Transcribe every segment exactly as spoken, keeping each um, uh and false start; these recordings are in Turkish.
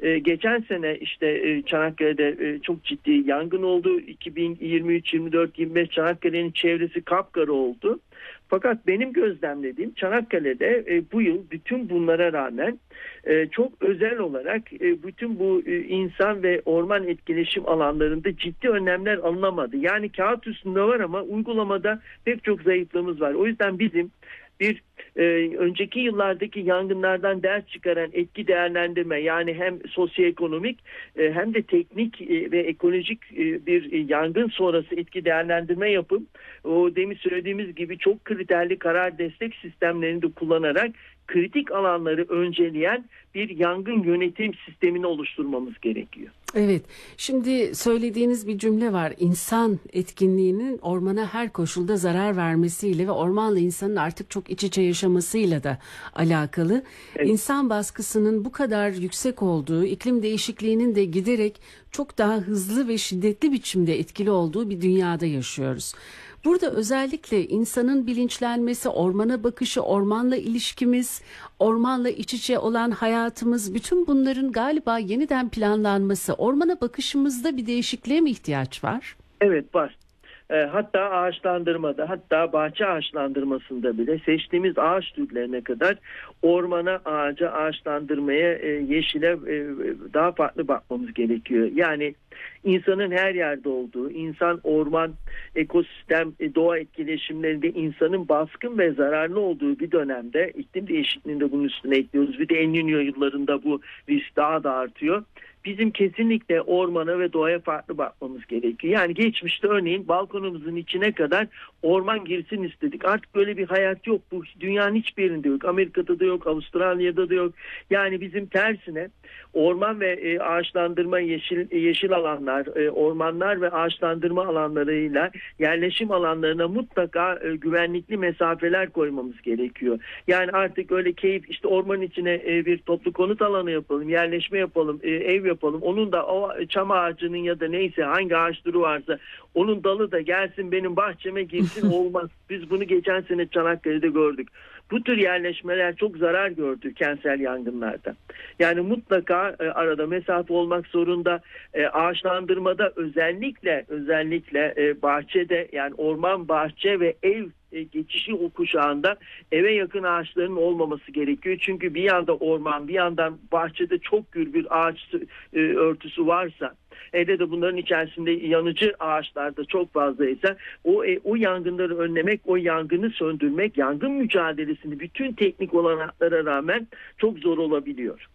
E, geçen sene işte e, Çanakkale'de e, çok ciddi yangın oldu. iki bin yirmi üç, yirmi dört, yirmi beş Çanakkale'nin çevresi kapkara oldu. Fakat benim gözlemlediğim Çanakkale'de e, bu yıl bütün bunlara rağmen e, çok özel olarak e, bütün bu e, insan ve orman etkileşim alanlarında ciddi önlemler alınamadı. Yani kağıt üstünde var ama uygulamada pek çok zayıflığımız var. O yüzden bizim bir e, önceki yıllardaki yangınlardan ders çıkaran etki değerlendirme, yani hem sosyoekonomik e, hem de teknik e, ve ekolojik e, bir e, yangın sonrası etki değerlendirme yapıp o demin söylediğimiz gibi çok kriterli karar destek sistemlerini de kullanarak kritik alanları önceleyen bir yangın yönetim sistemini oluşturmamız gerekiyor. Evet, şimdi söylediğiniz bir cümle var. İnsan etkinliğinin ormana her koşulda zarar vermesiyle ve ormanla insanın artık çok iç içe yaşamasıyla da alakalı. Evet. İnsan baskısının bu kadar yüksek olduğu, iklim değişikliğinin de giderek çok daha hızlı ve şiddetli biçimde etkili olduğu bir dünyada yaşıyoruz. Burada özellikle insanın bilinçlenmesi, ormana bakışı, ormanla ilişkimiz, ormanla iç içe olan hayatımız, bütün bunların galiba yeniden planlanması, ormana bakışımızda bir değişikliğe mi ihtiyaç var? Evet, var. Hatta ağaçlandırmada, hatta bahçe ağaçlandırmasında bile seçtiğimiz ağaç türlerine kadar ormana, ağaca, ağaçlandırmaya, yeşile daha farklı bakmamız gerekiyor. Yani insanın her yerde olduğu, insan, orman, ekosistem, doğa etkileşimlerinde insanın baskın ve zararlı olduğu bir dönemde iklim değişikliğinde bunun üstüne ekliyoruz. Bir de El Niño yıllarında bu risk daha da artıyor. Bizim kesinlikle ormana ve doğaya farklı bakmamız gerekiyor. Yani geçmişte örneğin balkonumuzun içine kadar orman girsin istedik. Artık böyle bir hayat yok. Bu dünyanın hiçbir yerinde yok. Amerika'da da yok, Avustralya'da da yok. Yani bizim tersine orman ve e, ağaçlandırma, yeşil yeşil alanlar, e, ormanlar ve ağaçlandırma alanlarıyla yerleşim alanlarına mutlaka e, güvenlikli mesafeler koymamız gerekiyor. Yani artık öyle keyif, işte ormanın içine e, bir toplu konut alanı yapalım, yerleşme yapalım, e, ev yapalım. Onun da o çam ağacının ya da neyse hangi ağaç türü varsa onun dalı da gelsin benim bahçeme girsin olmaz. Biz bunu geçen sene Çanakkale'de gördük. Bu tür yerleşmeler çok zarar gördü kentsel yangınlarda. Yani mutlaka e, arada mesafe olmak zorunda. E, ağaçlandırmada özellikle özellikle e, bahçede, yani orman, bahçe ve ev e, geçişi o kuşağında eve yakın ağaçların olmaması gerekiyor. Çünkü bir yanda orman, bir yandan bahçede çok gür bir ağaç e, örtüsü varsa, evde de bunların içerisinde yanıcı ağaçlar da çok fazlaysa o, e, o yangınları önlemek, o yangını söndürmek, yangın mücadelesini bütün teknik olanaklara rağmen çok zor olabiliyor.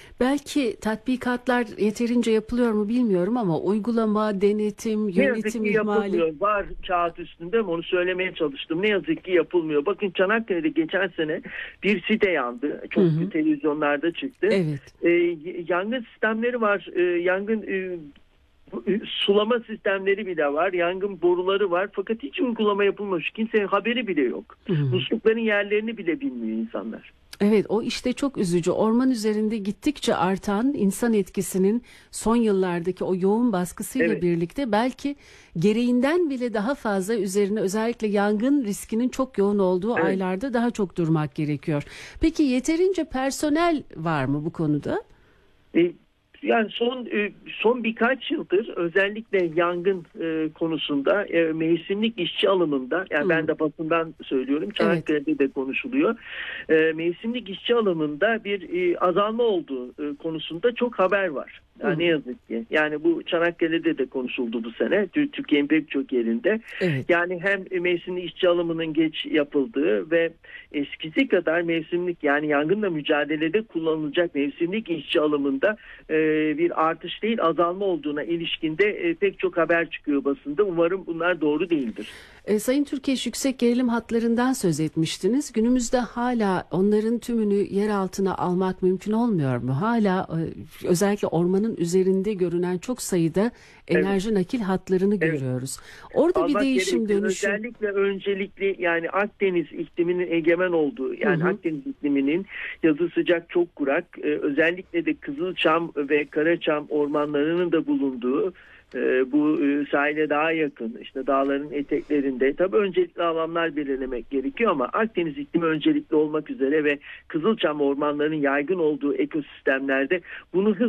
Belki tatbikatlar yeterince yapılıyor mu bilmiyorum ama uygulama, denetim, yönetim ihmali... Var kağıt üstünde mi, onu söylemeye çalıştım. Ne yazık ki yapılmıyor. Bakın Çanakkale'de geçen sene bir site yandı. Çok hı hı. televizyonlarda çıktı. Evet. Ee, yangın sistemleri var. Ee, yangın... E, sulama sistemleri bile var, yangın boruları var, fakat hiç uygulama yapılmamış. Kimsenin haberi bile yok. Hı hı. Muslukların yerlerini bile bilmiyor insanlar. Evet, o işte çok üzücü. Orman üzerinde gittikçe artan insan etkisinin son yıllardaki o yoğun baskısıyla evet. birlikte belki gereğinden bile daha fazla üzerine, özellikle yangın riskinin çok yoğun olduğu evet. aylarda daha çok durmak gerekiyor. Peki yeterince personel var mı bu konuda? E, Yani son son birkaç yıldır özellikle yangın e, konusunda e, mevsimlik işçi alımında, yani hmm. ben de basından söylüyorum, Çanakkale'de evet. de konuşuluyor. E, mevsimlik işçi alımında bir e, azalma olduğu e, konusunda çok haber var. Yani hmm. ne yazık ki. Yani bu Çanakkale'de de konuşuldu bu sene. Türkiye'nin pek çok yerinde. Evet. Yani hem mevsimlik işçi alımının geç yapıldığı ve eskisi kadar mevsimlik, yani yangınla mücadelede kullanılacak mevsimlik işçi alımında e, bir artış değil azalma olduğuna ilişkinde e, pek çok haber çıkıyor basında. Umarım bunlar doğru değildir. E, Sayın Türkeş, yüksek gerilim hatlarından söz etmiştiniz. Günümüzde hala onların tümünü yer altına almak mümkün olmuyor mu? Hala e, özellikle ormanın üzerinde görünen çok sayıda enerji evet. nakil hatlarını evet. görüyoruz. Orada Almak bir değişim gerekir. dönüşüm. Özellikle öncelikli, yani Akdeniz ikliminin egemen olduğu, yani hı hı. Akdeniz ikliminin yazı sıcak çok kurak, e, özellikle de Kızılçam ve Karaçam ormanlarının da bulunduğu, bu sahile daha yakın, işte dağların eteklerinde tabii öncelikli alanlar belirlemek gerekiyor ama Akdeniz iklimi öncelikli olmak üzere ve Kızılçam ormanlarının yaygın olduğu ekosistemlerde bunu hızla